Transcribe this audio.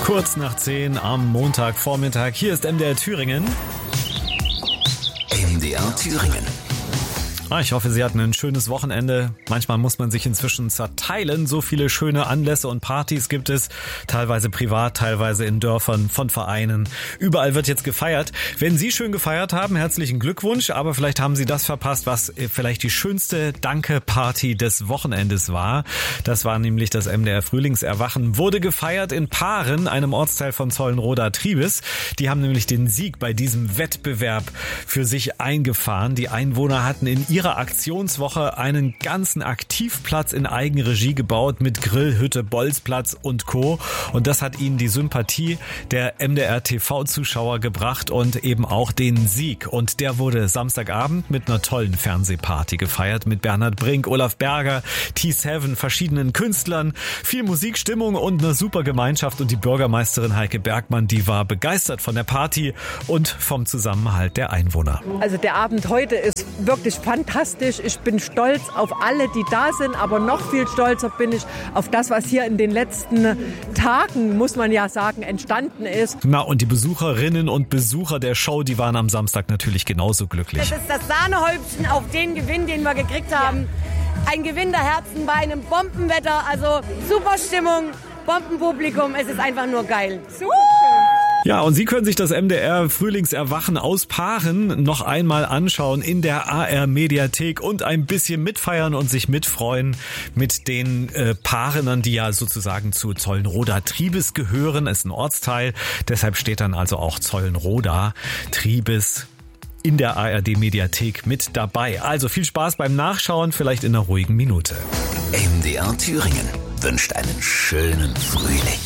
Kurz nach 10 am Montagvormittag. Hier ist MDR Thüringen. MDR Thüringen. Ich hoffe, Sie hatten ein schönes Wochenende. Manchmal muss man sich inzwischen zerteilen. So viele schöne Anlässe und Partys gibt es. Teilweise privat, teilweise in Dörfern, von Vereinen. Überall wird jetzt gefeiert. Wenn Sie schön gefeiert haben, herzlichen Glückwunsch. Aber vielleicht haben Sie das verpasst, was vielleicht die schönste Danke-Party des Wochenendes war. Das war nämlich das MDR Frühlingserwachen. Wurde gefeiert in Paaren, einem Ortsteil von Zeulenroda-Triebes. Die haben nämlich den Sieg bei diesem Wettbewerb für sich eingefahren. Die Einwohner hatten in ihrer Aktionswoche einen ganzen Aktivplatz in Eigenregie gebaut mit Grillhütte, Bolzplatz und Co. Und das hat ihnen die Sympathie der MDR-TV-Zuschauer gebracht und eben auch den Sieg. Und der wurde Samstagabend mit einer tollen Fernsehparty gefeiert mit Bernhard Brink, Olaf Berger, T7, verschiedenen Künstlern, viel Musik, Stimmung und eine super Gemeinschaft. Und die Bürgermeisterin Heike Bergmann, die war begeistert von der Party und vom Zusammenhalt der Einwohner. Also der Abend heute ist wirklich fantastisch. Ich bin stolz auf alle, die da sind, aber noch viel stolzer bin ich auf das, was hier in den letzten Tagen, muss man ja sagen, entstanden ist. Na, und die Besucherinnen und Besucher der Show, die waren am Samstag natürlich genauso glücklich. Das ist das Sahnehäubchen auf den Gewinn, den wir gekriegt haben. Ein Gewinn der Herzen bei einem Bombenwetter, also super Stimmung, Bombenpublikum, es ist einfach nur geil. Super. Ja, und Sie können sich das MDR Frühlingserwachen aus Paaren noch einmal anschauen in der AR-Mediathek und ein bisschen mitfeiern und sich mitfreuen mit den Paarenern, die ja sozusagen zu Zeulenroda-Triebes gehören. Es ist ein Ortsteil, deshalb steht dann also auch Zeulenroda-Triebes in der ARD-Mediathek mit dabei. Also viel Spaß beim Nachschauen, vielleicht in einer ruhigen Minute. MDR Thüringen wünscht einen schönen Frühling.